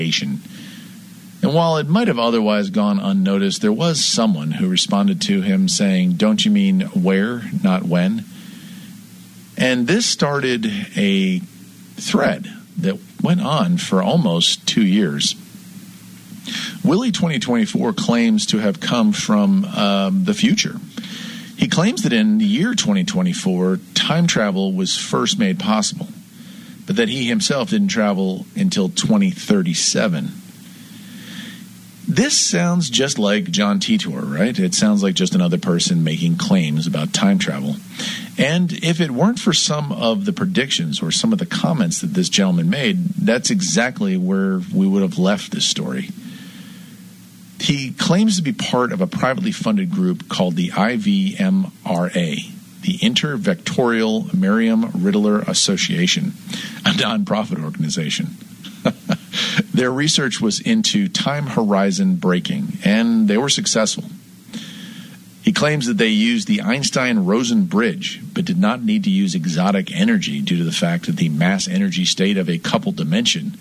And while it might have otherwise gone unnoticed, there was someone who responded to him saying, "Don't you mean where, not when?" And this started a thread that went on for almost 2 years. Willie 2024 claims to have come from the future. He claims that in the year 2024, time travel was first made possible, but that he himself didn't travel until 2037. This sounds just like John Titor, right? It sounds like just another person making claims about time travel. And if it weren't for some of the predictions or some of the comments that this gentleman made, that's exactly where we would have left this story. He claims to be part of a privately funded group called the IVMRA, the Intervectorial Merriam-Riddler Association, a nonprofit organization. Their research was into time horizon breaking, and they were successful. He claims that they used the Einstein-Rosen bridge, but did not need to use exotic energy due to the fact that the mass-energy state of a coupled dimension.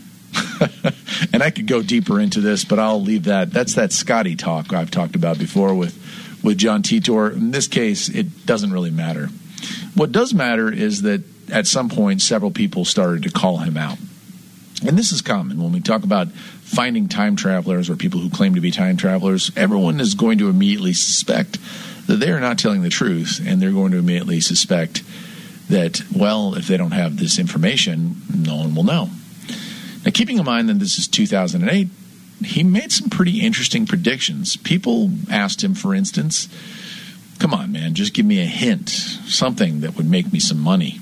And I could go deeper into this, but I'll leave that. That's that Scotty talk I've talked about before with John Titor. In this case, it doesn't really matter. What does matter is that at some point, several people started to call him out. And this is common. When we talk about finding time travelers or people who claim to be time travelers, everyone is going to immediately suspect that they are not telling the truth, and they're going to immediately suspect that, well, if they don't have this information, no one will know. Now, keeping in mind that this is 2008, he made some pretty interesting predictions. People asked him, for instance, "Come on, man, just give me a hint, something that would make me some money."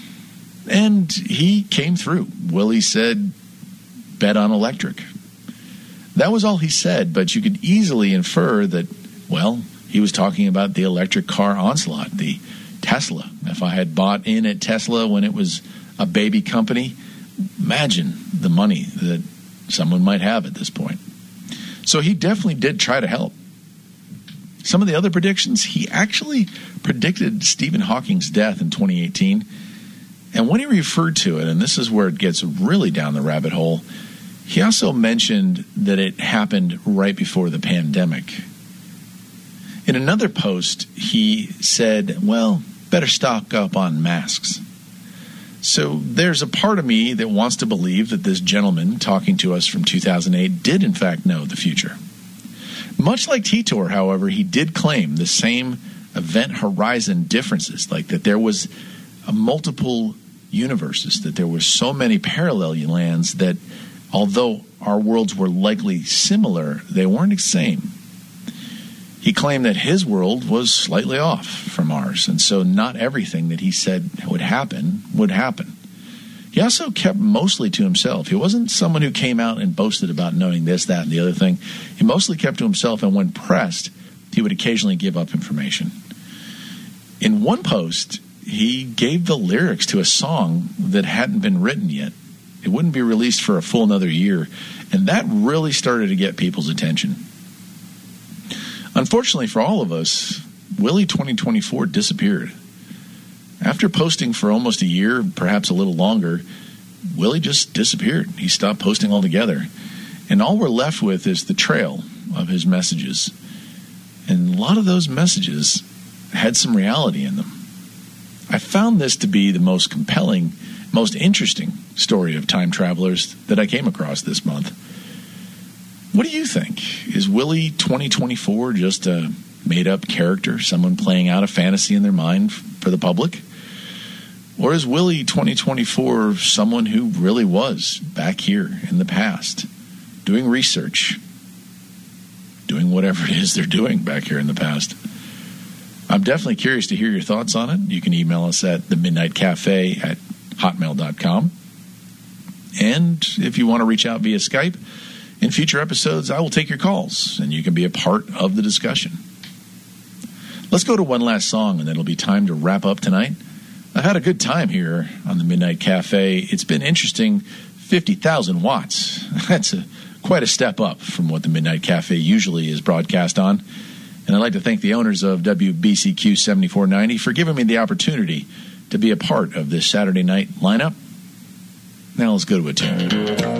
And he came through. Willie said, "Bet on electric." That was all he said, but you could easily infer that, well, he was talking about the electric car onslaught, the Tesla. If I had bought in at Tesla when it was a baby company, imagine the money that someone might have at this point. So he definitely did try to help. Some of the other predictions, he actually predicted Stephen Hawking's death in 2018. And when he referred to it, and this is where it gets really down the rabbit hole, he also mentioned that it happened right before the pandemic. In another post, he said, well, better stock up on masks. So there's a part of me that wants to believe that this gentleman talking to us from 2008 did in fact know the future. Much like Titor, however, he did claim the same event horizon differences, like that there was multiple universes, that there were so many parallel lands that although our worlds were likely similar, they weren't the same. He claimed that his world was slightly off from ours, and so not everything that he said would happen would happen. He also kept mostly to himself. He wasn't someone who came out and boasted about knowing this, that, and the other thing. He mostly kept to himself, and when pressed, he would occasionally give up information. In one post, he gave the lyrics to a song that hadn't been written yet. It wouldn't be released for a full another year, and that really started to get people's attention. Unfortunately for all of us, Willie 2024 disappeared. After posting for almost a year, perhaps a little longer, Willie just disappeared. He stopped posting altogether. And all we're left with is the trail of his messages. And a lot of those messages had some reality in them. I found this to be the most compelling, most interesting story of time travelers that I came across this month. What do you think? Is Willie 2024 just a made-up character, someone playing out a fantasy in their mind for the public? Or is Willie 2024 someone who really was back here in the past, doing research, doing whatever it is they're doing back here in the past? I'm definitely curious to hear your thoughts on it. You can email us at themidnightcafe@hotmail.com. And if you want to reach out via Skype, in future episodes, I will take your calls, and you can be a part of the discussion. Let's go to one last song, and then it'll be time to wrap up tonight. I've had a good time here on the Midnight Cafe. It's been interesting. 50,000 watts. That's quite a step up from what the Midnight Cafe usually is broadcast on. And I'd like to thank the owners of WBCQ 7490 for giving me the opportunity to be a part of this Saturday night lineup. Now let's go to a tune.